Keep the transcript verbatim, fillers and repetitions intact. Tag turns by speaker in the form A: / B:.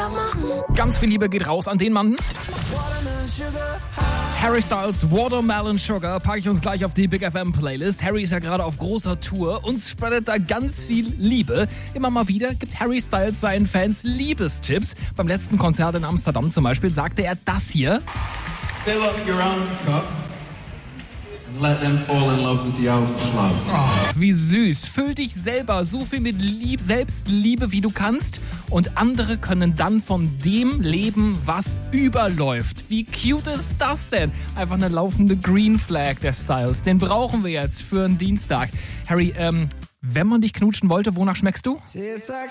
A: Ganz viel Liebe geht raus an den Mann. Harry Styles Watermelon Sugar packe ich uns gleich auf die Big F M Playlist. Harry ist ja gerade auf großer Tour und spreadet da ganz viel Liebe. Immer mal wieder gibt Harry Styles seinen Fans Liebestipps. Beim letzten Konzert in Amsterdam zum Beispiel sagte er das hier.
B: Fill up your own cup and let them fall in love with the overflow.
A: Oh, wie süß. Füll dich selber so viel mit Lieb- Selbstliebe, wie du kannst. Und andere können dann von dem leben, was überläuft. Wie cute ist das denn? Einfach eine laufende Green Flag der Styles. Den brauchen wir jetzt für einen Dienstag. Harry, ähm, wenn man dich knutschen wollte, wonach schmeckst du?